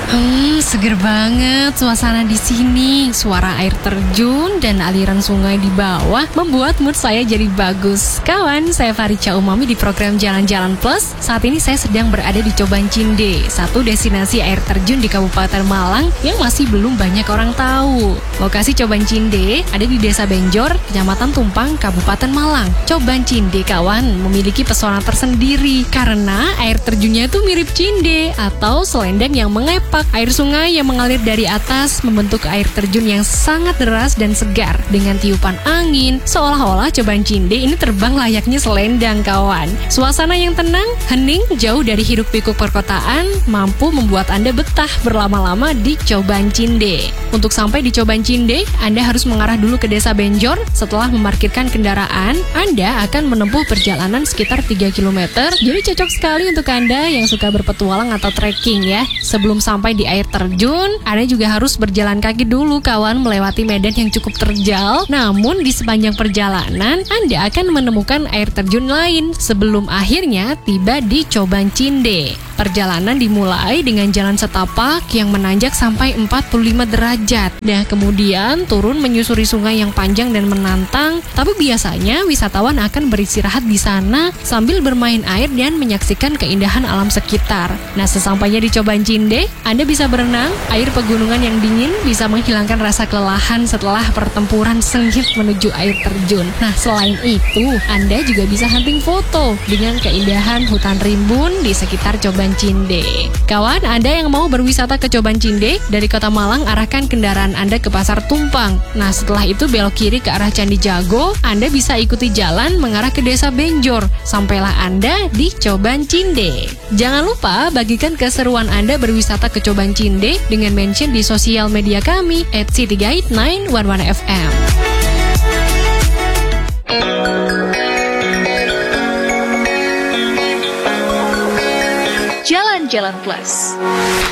Seger banget suasana di sini. Suara air terjun dan aliran sungai di bawah membuat mood saya jadi bagus. Kawan, saya Farica Umami di program Jalan-Jalan Plus. Saat ini saya sedang berada di Coban Cinde, satu destinasi air terjun di Kabupaten Malang yang masih belum banyak orang tahu. Lokasi Coban Cinde ada di Desa Benjor, Kecamatan Tumpang, Kabupaten Malang. Coban Cinde, kawan, memiliki pesona tersendiri karena air terjunnya itu mirip cinde atau selendang yang mengepak. Air sungai yang mengalir dari atas membentuk air terjun yang sangat deras dan segar dengan tiupan angin. Seolah-olah Coban Cinde ini terbang layaknya selendang, kawan. Suasana yang tenang, hening, jauh dari hiruk-pikuk perkotaan, mampu membuat Anda betah berlama-lama di Coban Cinde. Untuk sampai di Coban Cinde, Anda harus mengarah dulu ke Desa Benjor. Setelah memarkirkan kendaraan, Anda akan menempuh perjalanan sekitar 3 km. Jadi cocok sekali untuk Anda yang suka berpetualang atau trekking ya. Sebelum sampai di air terjun, Anda juga harus berjalan kaki dulu, kawan, melewati medan yang cukup terjal. Namun di sepanjang perjalanan, Anda akan menemukan air terjun lain sebelum akhirnya tiba di Coban Cinde. Perjalanan dimulai dengan jalan setapak yang menanjak sampai 45 derajat. Nah, kemudian turun menyusuri sungai yang panjang dan menantang. Tapi biasanya wisatawan akan beristirahat di sana sambil bermain air dan menyaksikan keindahan alam sekitar. Nah, sesampainya di Coban Cinde, Anda bisa berenang. Air pegunungan yang dingin bisa menghilangkan rasa kelelahan setelah pertempuran sengit menuju air terjun. Nah, selain itu, Anda juga bisa hunting foto dengan keindahan hutan rimbun di sekitar Coban Cinde. Kawan, Anda yang mau berwisata ke Coban Cinde, dari Kota Malang arahkan kendaraan Anda ke Pasar Tumpang. Nah, setelah itu belok kiri ke arah Candi Jago. Anda bisa ikuti jalan mengarah ke Desa Benjor. Sampailah Anda di Coban Cinde. Jangan lupa bagikan keseruan Anda berwisata ke Coban Cinde dengan mention di sosial media kami @city89111fm. Jalan-Jalan Plus.